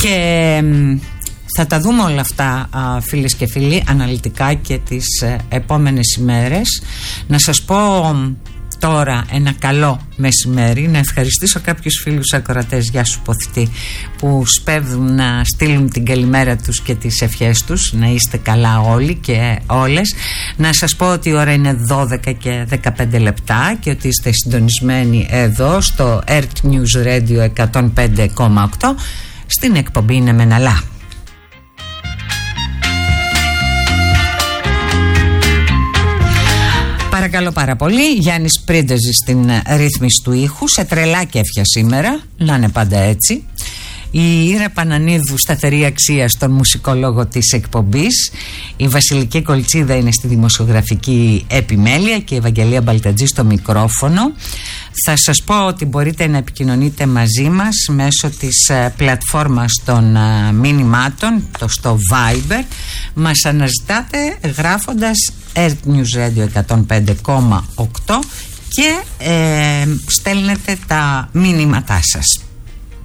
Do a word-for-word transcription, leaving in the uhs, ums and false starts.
Και θα τα δούμε όλα αυτά, φίλες και φίλοι, αναλυτικά και τις επόμενες ημέρες. Να σας πω τώρα ένα καλό μεσημέρι, να ευχαριστήσω κάποιους φίλους ακροατές, γεια σου Ποθητή, που σπέβδουν να στείλουν την καλημέρα τους και τις ευχές τους. Να είστε καλά όλοι και όλες. Να σας πω ότι η ώρα είναι δώδεκα και δεκαπέντε λεπτά και ότι είστε συντονισμένοι εδώ στο Earth News Radio εκατόν πέντε κόμμα οκτώ. Στην εκπομπή είναι Μεναλά. Παρακαλώ πάρα πολύ. Γιάννης Πρίντεζης στην ρύθμιση του ήχου. Σε τρελά κέφια σήμερα, να είναι πάντα έτσι. Η Ήρα Πανανίδου, σταθερή αξία στον μουσικολόγο της εκπομπής. Η Βασιλική Κολτσίδα είναι στη δημοσιογραφική επιμέλεια και η Ευαγγελία Μπαλτατζή στο μικρόφωνο. Θα σας πω ότι μπορείτε να επικοινωνείτε μαζί μας μέσω της πλατφόρμας των μηνυμάτων, το στο Viber. Μας αναζητάτε γράφοντας Earth News Radio εκατόν πέντε κόμμα οκτώ και ε, στέλνετε τα μηνύματά σας.